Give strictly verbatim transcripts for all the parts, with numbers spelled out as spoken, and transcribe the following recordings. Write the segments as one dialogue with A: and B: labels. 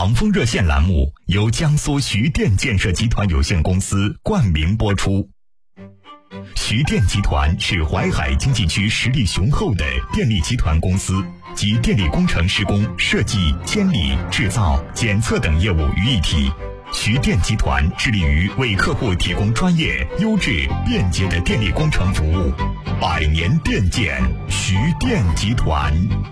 A: 航风热线栏目由江苏徐电建设集团有限公司冠名播出。徐电集团是淮海经济区实力雄厚的电力集团公司，集电力工程施工、设计、监理、制造、检测等业务于一体。徐电集团致力于为客户提供专业、优质、便捷的电力工程服务，百年电建，徐电集团。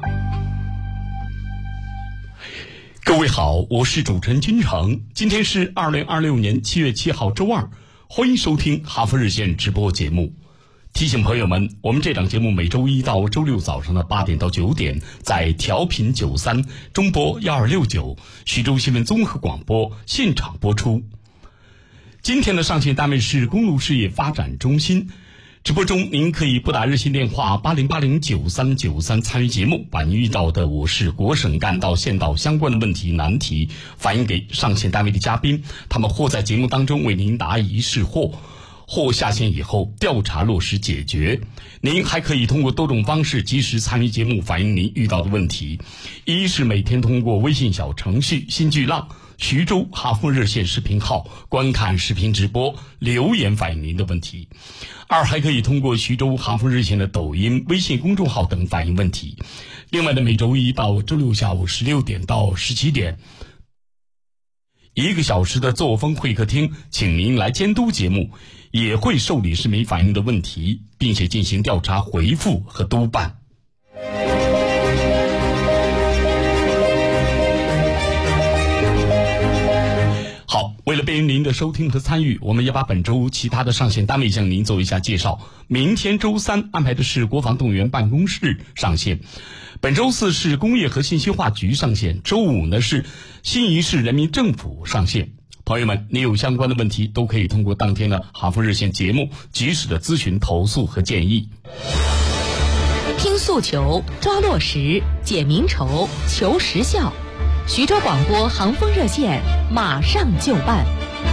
B: 各位好，我是主持人金城，今天是二零二六年七月七号周二，欢迎收听哈佛热线直播节目。提醒朋友们，我们这档节目每周一到周六早上的八点到九点，在调频九三、中波幺二六九、徐州新闻综合广播现场播出。今天的上线单位是公路事业发展中心。直播中您可以拨打热线电话八零八零九三九三参与节目，把您遇到的我市国省干道县道相关的问题难题反映给上线单位的嘉宾，他们或在节目当中为您答疑释惑，或下线以后调查落实解决。您还可以通过多种方式及时参与节目，反映您遇到的问题。一是每天通过微信小程序新巨浪徐州哈佛热线视频号观看视频直播，留言反映您的问题。二还可以通过徐州哈佛热线的抖音、微信公众号等反映问题。另外的每周一到周六下午十六点到十七点，一个小时的作风会客厅，请您来监督节目，也会受理市民反映的问题，并且进行调查回复和督办。好，为了便于您的收听和参与，我们也把本周其他的上线单位向您做一下介绍。明天周三安排的是国防动员办公室上线，本周四是工业和信息化局上线，周五呢是新沂市人民政府上线。朋友们，您有相关的问题都可以通过当天的哈佛热线节目及时的咨询、投诉和建议。
C: 听诉求，抓落实，解民愁，求实效。徐州广播航风热线马上就办。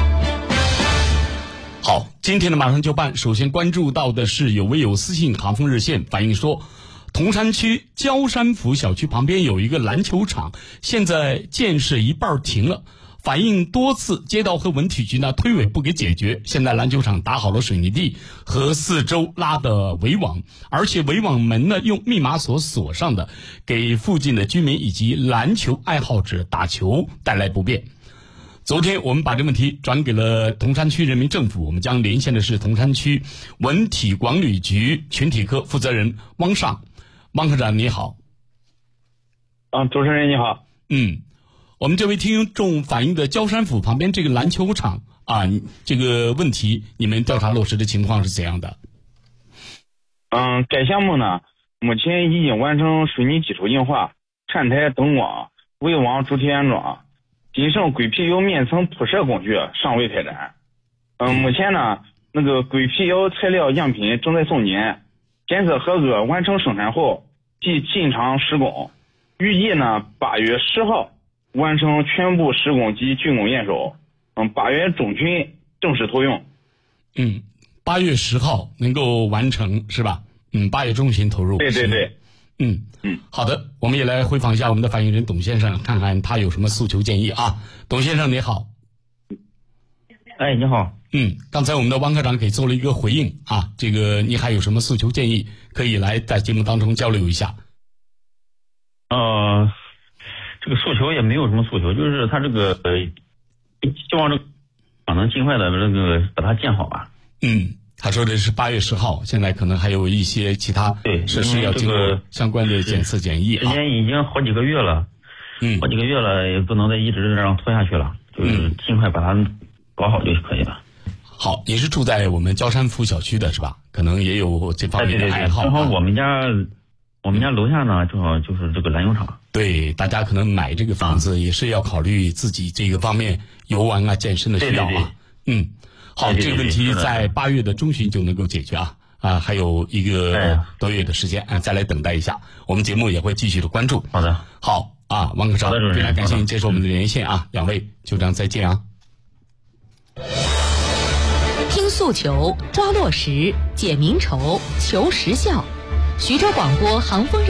B: 好，今天的马上就办，首先关注到的是有微友私信航风热线反映说，铜山区焦山府小区旁边有一个篮球场，现在建设一半停了，反映多次，街道和文体局呢推诿不给解决。现在篮球场打好了水泥地和四周拉的围网，而且围网门呢用密码锁锁上的，给附近的居民以及篮球爱好者打球带来不便。昨天我们把这个问题转给了铜山区人民政府，我们将连线的是铜山区文体广旅局群体科负责人汪尚。汪科长你好。
D: 啊，主持人你好。
B: 嗯。我们这位听众反映的焦山府旁边这个篮球场啊，这个问题你们调查落实的情况是怎样的？
D: 嗯，该项目呢，目前已经完成水泥基础硬化、站台灯光、围网主体安装，仅剩硅皮油面层铺设工序尚未开展。嗯，目前呢，那个硅皮油材料样品正在送检，检测合格完成生产后即进场施工，预计呢八月十号。完成全部施工及竣工验收，嗯，八月中旬正式投用。
B: 嗯，八月十号能够完成是吧？嗯，八月中旬投入。
D: 对对对。
B: 嗯嗯，好的，我们也来回访一下我们的发言人董先生，看看他有什么诉求建议啊。董先生你好。
E: 哎，你好。
B: 嗯，刚才我们的汪科长给做了一个回应啊，这个你还有什么诉求建议，可以来在节目当中交流一下。
E: 呃。这个诉求也没有什么诉求，就是他这个呃，希望这个能尽快的这个把它建好吧。
B: 嗯，他说的是八月十号，现在可能还有一些其他设施要经过相关的检测检疫、啊。
E: 时间已经好几个月了，
B: 嗯，
E: 好几个月了，也不能再一直这样拖下去了，就是尽快把它搞好就可以了。
B: 好，你是住在我们焦山府小区的是吧？可能也有这方面的爱好。
E: 正好我们家。我们家楼下呢，正好就是这个篮球场。
B: 对，大家可能买这个房子也是要考虑自己这个方面游玩啊、健身的需要啊。
E: 对对对
B: 嗯，好，
E: 对对对对，
B: 这个问题在八月的中旬就能够解决啊啊，还有一个多月的时间啊，再来等待一下，我们节目也会继续的关注。
E: 好的，
B: 好啊，王科长，非常感谢您接受我们的连线啊，两位就这样再见啊。
C: 听诉求，抓落实，解民愁，求实效。徐州广播航风